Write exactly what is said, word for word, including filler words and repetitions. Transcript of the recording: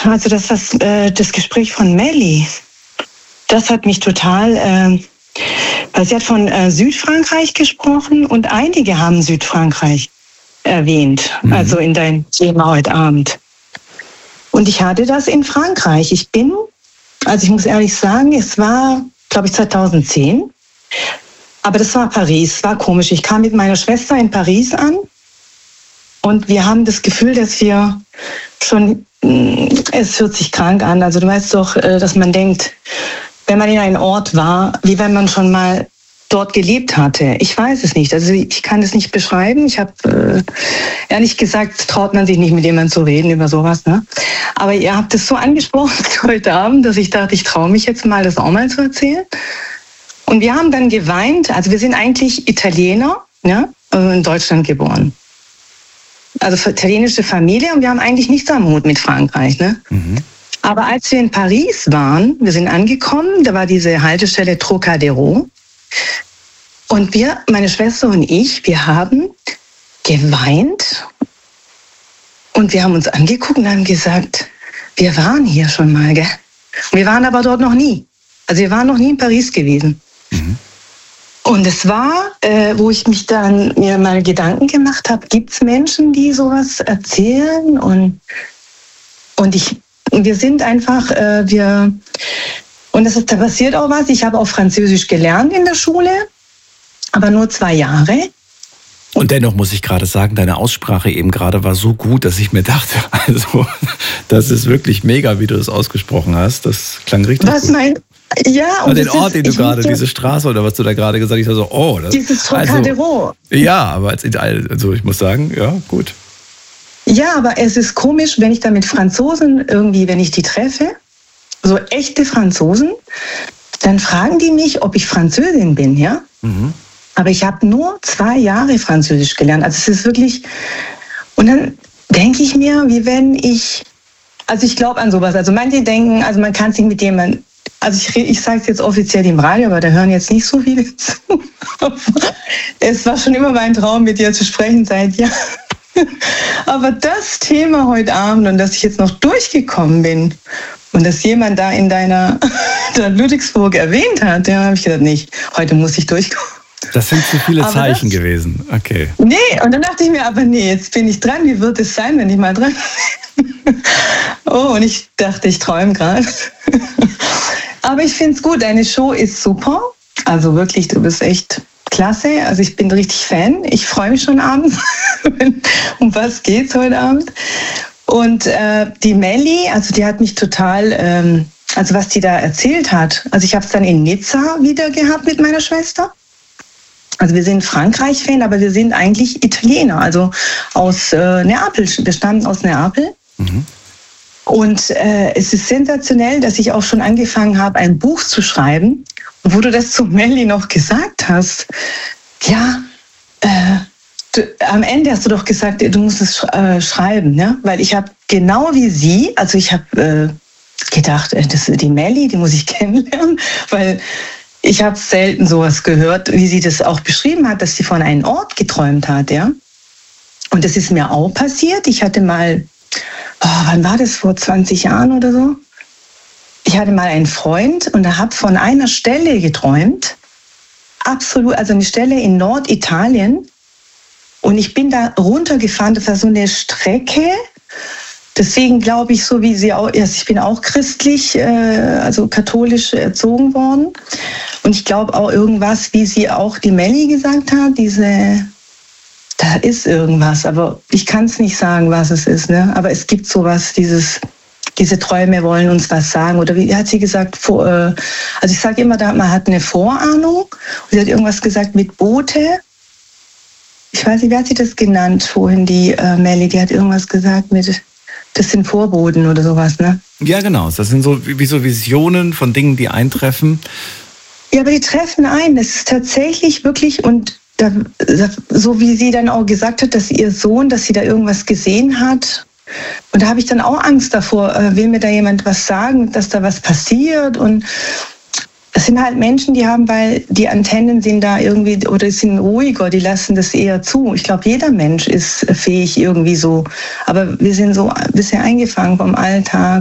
also das, das, äh, das Gespräch von Melli, das hat mich total, äh, weil sie hat von äh, Südfrankreich gesprochen und einige haben Südfrankreich erwähnt, mhm. also in deinem Thema heute Abend. Und ich hatte das in Frankreich. Ich bin, also ich muss ehrlich sagen, es war, glaube ich, zweitausendzehn, aber das war Paris, es war komisch. Ich kam mit meiner Schwester in Paris an und wir haben das Gefühl, dass wir schon, es hört sich krank an, also du weißt doch, dass man denkt, wenn man in einem Ort war, wie wenn man schon mal dort gelebt hatte. Ich weiß es nicht, also ich kann es nicht beschreiben. Ich habe, äh, ehrlich gesagt, traut man sich nicht mit jemandem zu reden über sowas. Ne? Aber ihr habt es so angesprochen heute Abend, dass ich dachte, ich traue mich jetzt mal, das auch mal zu erzählen. Und wir haben dann geweint, also wir sind eigentlich Italiener, ja, in Deutschland geboren. Also italienische Familie und wir haben eigentlich nichts am Hut mit Frankreich. Ne? Mhm. Aber als wir in Paris waren, wir sind angekommen, da war diese Haltestelle Trocadero. Und wir, meine Schwester und ich, wir haben geweint und wir haben uns angeguckt und haben gesagt, wir waren hier schon mal, gell? Und wir waren aber dort noch nie. Also wir waren noch nie in Paris gewesen. Mhm. Und es war, äh, wo ich mich dann mir mal Gedanken gemacht habe, gibt es Menschen, die sowas erzählen? Und, und ich, wir sind einfach, äh, wir... Und es ist, da passiert auch was. Ich habe auch Französisch gelernt in der Schule, aber nur zwei Jahre. Und dennoch muss ich gerade sagen, deine Aussprache eben gerade war so gut, dass ich mir dachte, also das ist wirklich mega, wie du das ausgesprochen hast. Das klang richtig was gut. Mein, ja, und, und den Ort, den du gerade, diese Straße oder was du da gerade gesagt hast, ich war so, oh. Das, dieses Trocadero. Also, ja, aber als, also ich muss sagen, ja, gut. Ja, aber es ist komisch, wenn ich da mit Franzosen irgendwie, wenn ich die treffe, so echte Franzosen, dann fragen die mich, ob ich Französin bin, ja? Mhm. Aber ich habe nur zwei Jahre Französisch gelernt. Also es ist wirklich... Und dann denke ich mir, wie wenn ich... Also ich glaube an sowas. Also manche denken, also man kann sich mit jemandem... Also ich, ich sage es jetzt offiziell im Radio, aber da hören jetzt nicht so viele zu. Es war schon immer mein Traum, mit dir zu sprechen seit Jahren. Aber das Thema heute Abend und dass ich jetzt noch durchgekommen bin... Und dass jemand da in deiner der Ludwigsburg erwähnt hat, ja, habe ich gedacht, nicht, heute muss ich durchkommen. Das sind zu viele aber Zeichen das, gewesen, okay. Nee, und dann dachte ich mir, aber nee, jetzt bin ich dran, wie wird es sein, wenn ich mal dran bin? Oh, und ich dachte, ich träume gerade. Aber ich finde es gut, deine Show ist super, also wirklich, du bist echt klasse, also ich bin richtig Fan, ich freue mich schon abends, um was geht's heute Abend? Und äh, die Melli, also die hat mich total, ähm, also was die da erzählt hat, also ich habe es dann in Nizza wieder gehabt mit meiner Schwester. Also wir sind Frankreich-Fan, aber wir sind eigentlich Italiener, also aus äh, Neapel, wir stammen aus Neapel. Mhm. Und äh, es ist sensationell, dass ich auch schon angefangen habe, ein Buch zu schreiben. Und wo du das zu Melli noch gesagt hast, ja, äh, Du, am Ende hast du doch gesagt, du musst es sch- äh, schreiben, ne? Weil ich habe genau wie sie, also ich habe äh, gedacht, äh, das ist die Melli, die muss ich kennenlernen, weil ich habe selten sowas gehört, wie sie das auch beschrieben hat, dass sie von einem Ort geträumt hat, ja. Und das ist mir auch passiert. Ich hatte mal, oh, wann war das, vor zwanzig Jahren oder so? Ich hatte mal einen Freund und er hat von einer Stelle geträumt, absolut, also eine Stelle in Norditalien. Und ich bin da runtergefahren, das war so eine Strecke. Deswegen glaube ich, so wie sie auch, ich bin auch christlich, also katholisch erzogen worden. Und ich glaube auch irgendwas, wie sie auch die Melli gesagt hat, diese, da ist irgendwas. Aber ich kann es nicht sagen, was es ist. Ne? Aber es gibt sowas, dieses, diese Träume wollen uns was sagen. Oder wie hat sie gesagt, vor, also ich sage immer, man hat eine Vorahnung. Und sie hat irgendwas gesagt mit Boote. Ich weiß nicht, wie hat sie das genannt vorhin, die äh, Melli, die hat irgendwas gesagt mit, das sind Vorboten oder sowas, ne? Ja, genau, das sind so wie so Visionen von Dingen, die eintreffen. Ja, aber die treffen ein, das ist tatsächlich wirklich, und da, so wie sie dann auch gesagt hat, dass ihr Sohn, dass sie da irgendwas gesehen hat, und da habe ich dann auch Angst davor, äh, will mir da jemand was sagen, dass da was passiert, und es sind halt Menschen, die haben, weil die Antennen sind da irgendwie, oder sind ruhiger, die lassen das eher zu. Ich glaube, jeder Mensch ist fähig irgendwie so. Aber wir sind so ein bisschen eingefangen vom Alltag.